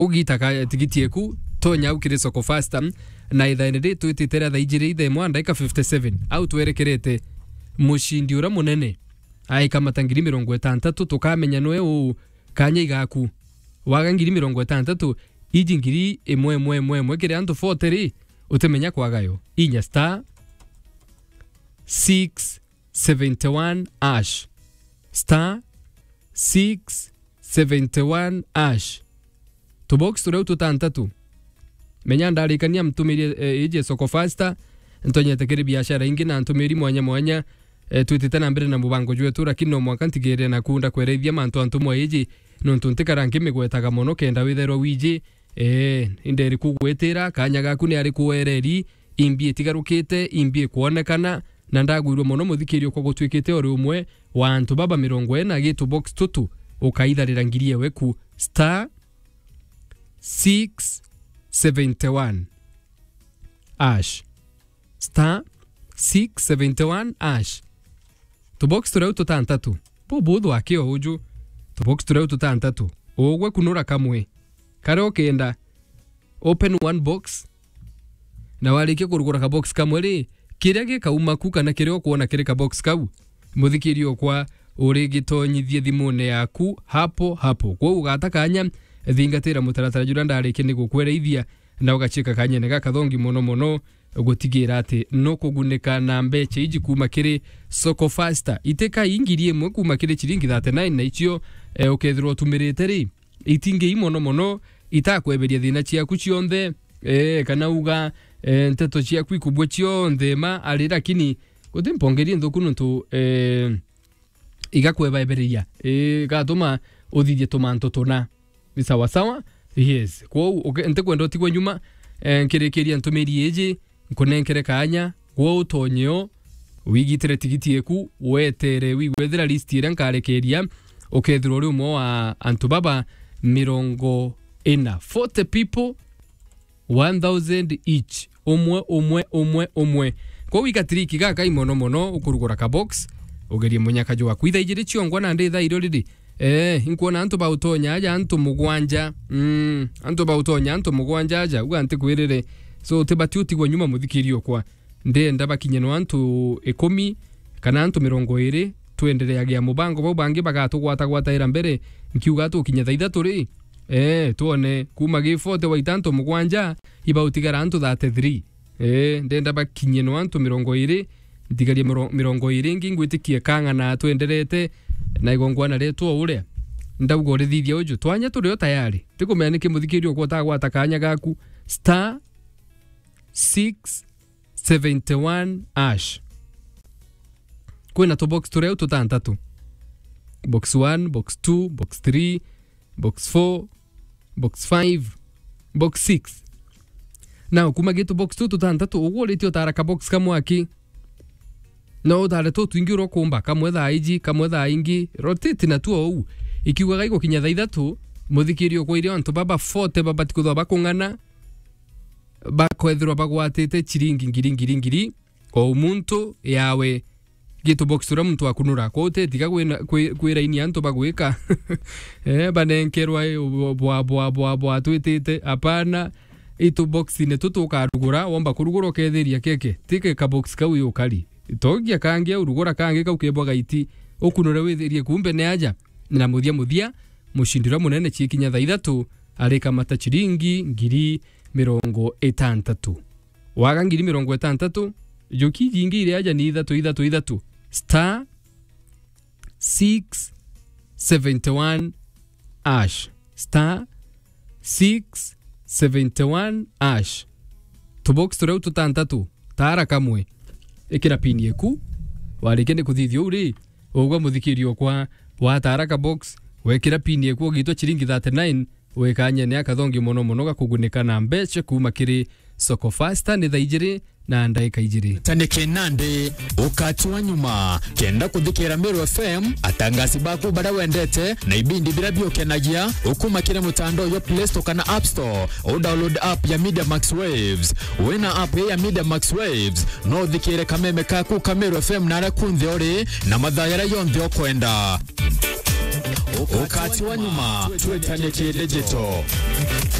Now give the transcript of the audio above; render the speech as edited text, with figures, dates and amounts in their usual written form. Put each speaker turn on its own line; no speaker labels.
ugitaka tigiti eku tonya ukire soko faster na ithainire twititera thaijire ithe mwandika 57 au twerekerete mushindi ura munene aika matangiri 60 tukamenya noe u kanya igaku waga ngiri 60 iji ngiri emwe kire antu 40 utemenya kwagayo inya star 671 ash star 671 ash to box tureu tutantatu menya ndarikania mtumiri ije soko faster ntonyete kiri biashara ingi na ntumiri mwanya twitite na mbere na mubango jwetu lakini no mwaka ntigere na kunda kwereithia mantu antumwa iji no ntuntikara ngimigwetaga mono kenda witherwa wiji inderi kugwetera kanya gaku ni ari kuwereri imbie tigarukite imbie kuonekana na ndagwirwo mono muthikirio kwa gutwikite ori umwe wa antu baba 40 gitu box tutu ukaitharira ngirie weku star 671 ash star 671 ash to box tureu tutantatu bubu akio uju to box tureu tutantatu ogwe kunura kamwe kare okenda open one box na walike kurugura ka box kamwe ri kirege kauma ku kana kire okuona kire ka box kau muthikirio kwa urigitonyithie thimune yaku hapo kwa ugatakanya thingatira mutaratara jura ndarike ni gukwereithia na ugachika kanyene gakathongi mono gutigira ati no kuguneka na mbeche iji kuma kiri soko faster iteka ingiri emwe kuma kiri chiringi 39 na ichio ukethirwo tumirite ri itinge imono itakweberia thina ciaku cionthe kana uga nteto ciaku ikubwe cionthe ma ari lakini gutimpongerie nthuku ntu igakweba eberia gatuma uthithie tumanto tuna ni sawa yes kwa ente kwenda utigwe nyuma nkirekeria ntumiri eje nkonenkere kanya gwo utonyeo wigitire tigiti eku wetere wigwethera list ira nkarekeria ukethirwo ri umwe wa antu baba 40 40 people 1000 each umwe kwa wigatiriki gaka imono ukurugura ka box ugerie munyaka jwa kwitha ijiri ciongwa na nditha iro riri inkuona antu bautonya aja antu mugwanja antu bautonya antu mugwanja aja uganti kwirire so tebatiuti gwa nyuma muthikirio kwa ndenda bakinye no antu 10 kana antu 20 tuendereagia mubango bau bangi bagatugwata ira mbere nkiuga tukinya thaitha turi tuone kuma gi 40 waitanto mugwanja ibautigara antu 33 ndenda bakinye no antu 20 ndigarie 20 ngingwitikie kanga na tuenderete na igongwana letu uria ndaugo rithithia uju twanya turi tayari tikumenya kimuthikirio kwa tagwata kanya gaku star 671 ash kwina to box tureu tutantatu box 1 box 2 box 3 box 4 box 5 box 6 now kuma gitu box 2 tutantatu ugolitio taraka box kamwaki no dale to twingiro kumba kamwe thaa ingi rotate na tu au ikiwa gaigo kinya thaithatu muthikirio kwa irio antu baba 40 baba tikutho bakungana bakwethirwa bagwatite chiringi ngiri o muntu yawe gitu box tura muntu akunura kote tiga kwira ini antu bagwika banenkerwa bwa twitite apana itu box ne tutukarugura womba kurugura ketheria keke tike ka box kau yukari togia kangia urugura kange kaukebwa gaiti ukunure witherie kumbe ne aja na muthia mushindira munene chikinya thaithatu arika mata chiringi ngiri 60 waga ngiri 60 joki jingi ile aja ni ithatu star 671 ash star 671 ash to box tureu tutantatu tara kamwe ikira pini eku warikende kuthithio uri ugwa muthikirio kwa wataraka box wekira pini eku gitwa chiringi 39 wekanya ne akathongi mono gakugunika na mbeche kuma kiri soko faster ni thaijiri na ndaika ijiri
taneke nande ukati wa nyuma kenda kuthikira Meru FM atangasi baku bada wendete na ibindi bila biokenagia ukuma kire mutando yo Play Store kana App Store o download app ya Media Max Waves wena app ya Media Max Waves no thikire kameme kaku Meru FM nara kunthi ori na mathayara yonthe okwenda ukati wa nyuma twetane kidigital.